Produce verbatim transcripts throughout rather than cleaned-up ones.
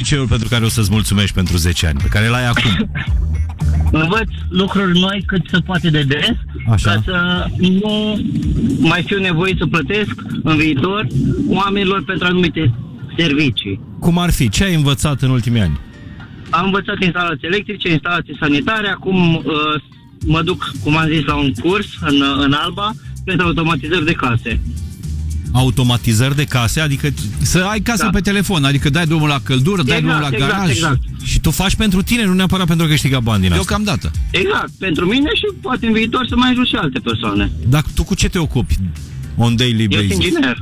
obiceiul pentru care o să-ți mulțumești pentru zece ani, pe care l-ai acum? Învăț lucruri noi cât se poate de des, Așa. ca să nu mai fiu nevoit să plătesc în viitor oamenilor pentru anumite servicii. Cum ar fi? Ce ai învățat în ultimii ani? Am învățat instalații electrice, instalații sanitare, acum uh, mă duc, cum am zis, la un curs în, în Alba pentru automatizări de case. Automatizări de case, adică să ai casă Da. pe telefon, adică dai drumul la căldură, dai Exact, drumul la exact, garaj. exact. și tu faci pentru tine, nu neapărat pentru a câștiga bani din asta. Deocamdată. Exact, pentru mine și poate în viitor să mai ajut și alte persoane. Dar tu cu ce te ocupi on daily Eu basis? sunt inginer.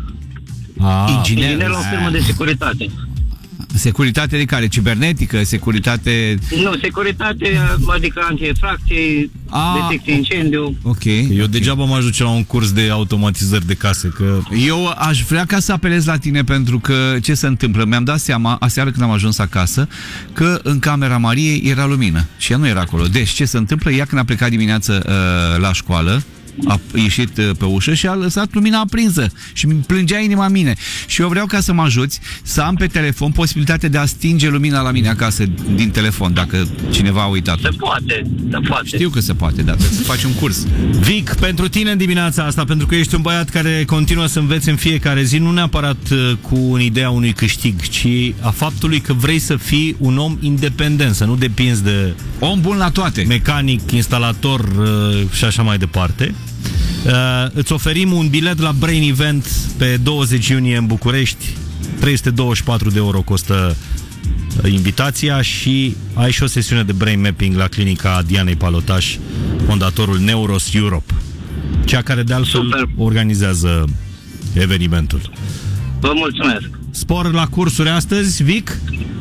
Ah. Inginer. Inginer la o firmă de securitate. Securitate de care? Cibernetică? Securitate... Nu, securitate, adică anti-efracții, Ah, detecție incendiu. Ok. Eu degeaba mă ajut la un curs de automatizări de case, că... Eu aș vrea ca să apelez la tine pentru că ce se întâmplă? Mi-am dat seama, aseară când am ajuns acasă, că în camera Mariei era lumină și ea nu era acolo. Deci ce se întâmplă? Ea când a plecat dimineață uh, la școală, a ieșit uh, pe ușă și a lăsat lumina aprinsă și îmi plângea inima în mine. Și eu vreau ca să mă ajuți să am pe telefon posibilitatea de a stinge lumina la mine acasă din telefon, dacă cineva a uitat. Se poate, se poate. Știu că se poate, dar trebuie să faci un curs. Vic, pentru tine în dimineața asta, pentru că ești un băiat care continuă să înveți în fiecare zi, nu neapărat uh, cu ideea unui câștig, ci a faptului că vrei să fii un om independent, să nu depinzi de Om bun la toate. mecanic, instalator uh, și așa mai departe. Uh, îți oferim un bilet la Brain Event pe douăzeci iunie în București. trei sute douăzeci și patru de euro costă uh, invitația și ai și o sesiune de brain mapping la clinica Dianei Palotaș, fondatorul Neuros Europe, cea care de altfel Super. organizează evenimentul. Vă mulțumesc. Spor la cursuri astăzi, Vic?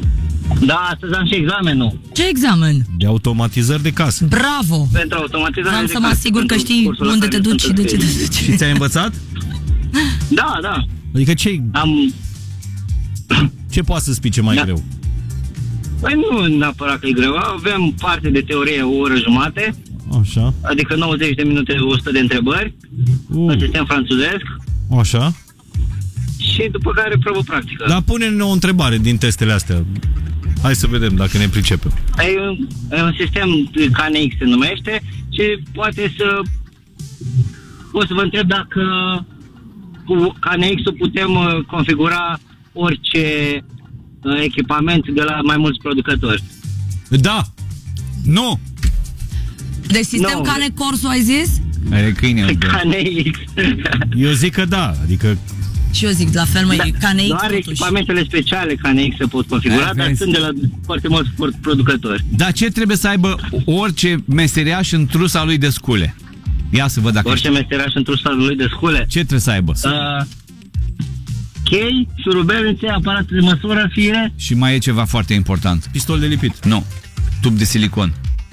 Da, astăzi am și examenul Ce examen? De automatizări de case. Bravo! pentru automatizare. Vreau de să mă case, asigur că pentru știi cursul la unde care te duci sunt și de ce te înscris. duci. Și ți-ai învățat? Da, da. Adică ce, Am... ce poate să spice mai Da. greu? Păi nu neapărat că e greu. Avem parte de teorie o oră jumate, Așa. adică nouăzeci de minute, o sută de întrebări, Uh, în sistem franțuzesc, așa. și după care probă practică. Dar pune-ne o întrebare din testele astea. Hai să vedem dacă ne pricepem. E un, e un sistem K N X se numește și poate să o să vă întreb dacă cu K N X-ul putem uh, configura orice uh, echipament de la mai mulți producători. Da! Nu! De sistem No. Cane Corso ai zis? Are câine. K N X. Eu zic că da, adică Și eu zic la fel, măi, Da, Cane X doar totuși. echipamentele speciale K N X se pot configura, Ai, dar vezi. sunt de la foarte mulți producători. Dar ce trebuie să aibă orice meseriaș în trusa lui de scule? Ia să văd dacă Orice știi. meseriaș într-un stat lui de scule. Ce trebuie să aibă? Uh, chei, șurubelnițe, aparate de măsură, fire. Și mai e ceva foarte important. pistol de lipit. Nu. Tub de silicon.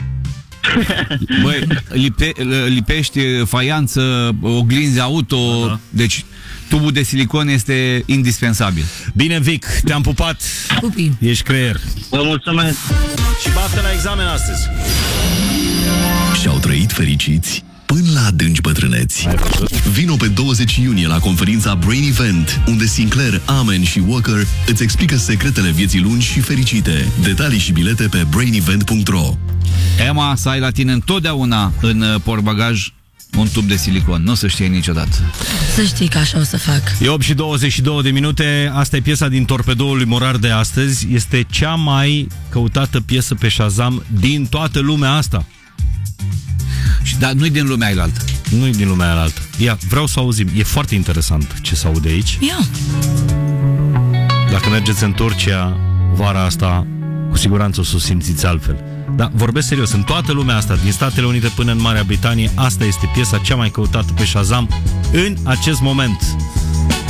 Băi, lipe, lipești faianță, oglinzi auto, Da. deci tubul de silicon este indispensabil. Bine, Vic, te-am pupat. Pupii. Ești creier. Vă mulțumesc. Și baftă la examen astăzi. Și-au trăit fericiți până la adânci bătrâneți. Ai văzut? Vino pe douăzeci iunie la conferința Brain Event, unde Sinclair, Amen și Walker îți explică secretele vieții lungi și fericite. Detalii și bilete pe brain event punct ro. Emma, să ai la tine întotdeauna în uh, portbagaj un tub de silicon. Nu o să știe niciodată. Să știi că așa o să fac. E opt și douăzeci și două de minute. Asta e piesa din Torpedoul lui Morar de astăzi. Este cea mai căutată piesă pe Shazam din toată lumea asta. Și, dar nu-i din lumea ailaltă. Nu-i din lumea alaltă. Ia, vreau să auzim. E foarte interesant ce se aude aici. Ia. Dacă mergeți în Turcia vara asta, cu siguranță o să o simțiți altfel. Dar vorbesc serios, în toată lumea asta, din Statele Unite până în Marea Britanie, asta este piesa cea mai căutată pe Shazam în acest moment.